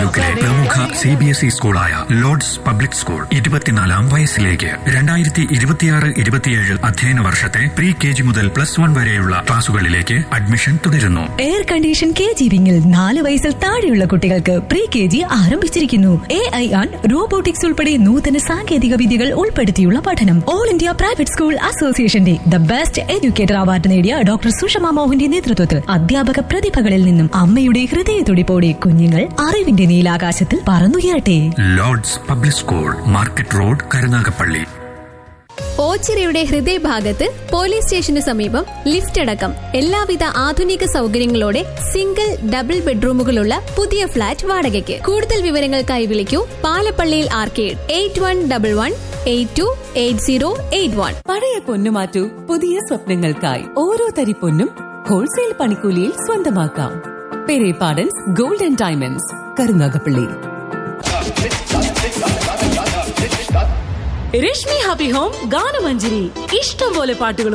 താലൂക്കിലെ പ്രമുഖ CBSE സ്കൂളായ Lord's public school 24ാം വയസ്സിലേക്ക് 2026-27 അധ്യയന വർഷത്തെ പ്രീ KG മുതൽ +1 വരെയുള്ള ക്ലാസുകളിലേക്ക് അഡ്മിഷൻ തുടരുന്നു. എയർ കണ്ടീഷൻ KG വിങ്ങിൽ 4 വയസ്സിൽ താഴെയുള്ള കുട്ടികൾക്ക് പ്രീ KG ആരംഭിച്ചിരിക്കുന്നു. AI ആൻഡ് റോബോട്ടിക്സ് ഉൾപ്പെടെ നൂതന സാങ്കേതിക വിദ്യകൾ ഉൾപ്പെടുത്തിയുള്ള പഠനം. ഓൾ ഇന്ത്യ പ്രൈവറ്റ് സ്കൂൾ അസോസിയേഷന്റെ ദ ബെസ്റ്റ് എഡ്യൂക്കേറ്റർ അവാർഡ് നേടിയ ഡോക്ടർ സുഷമ മോഹന്റെ നേതൃത്വത്തിൽ അധ്യാപക പ്രതിഭകളിൽ നിന്നും അമ്മയുടെ ഹൃദയത്തുടിപ്പോടെ കുഞ്ഞുങ്ങൾ അറിവിന്റെ നീലാകാശത്തിൽ പറന്നുയരട്ടെ. Lord's public school, market road, Karunagappally. ഓച്ചിറയുടെ ഹൃദയഭാഗത്ത് പോലീസ് സ്റ്റേഷന് സമീപം ലിഫ്റ്റ് അടക്കം എല്ലാവിധ ആധുനിക സൗകര്യങ്ങളോടെ സിംഗിൾ ഡബിൾ ബെഡ്റൂമുകളുള്ള പുതിയ ഫ്ളാറ്റ് വാടകയ്ക്ക്. കൂടുതൽ വിവരങ്ങൾക്കായി വിളിക്കൂ പാലപ്പള്ളിയിൽ ആർക്കേഡ് 8111828081. പഴയ പൊന്നു മാറ്റൂ പുതിയ സ്വപ്നങ്ങൾക്കായി. ഓരോ തരി പൊന്നും ഹോൾസെയിൽ പണിക്കൂലിയിൽ സ്വന്തമാക്കാം. Perepadans gold and diamonds, Karunagappally. Rashmi happy home ഗാനമഞ്ജരി. ഇഷ്ടം പോലെ പാട്ടുകൾ